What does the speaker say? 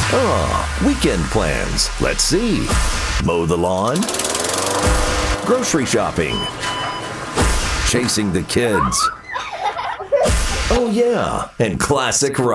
Weekend plans. Let's see. Mow the lawn. Grocery shopping. Chasing the kids. Oh yeah, and classic rock.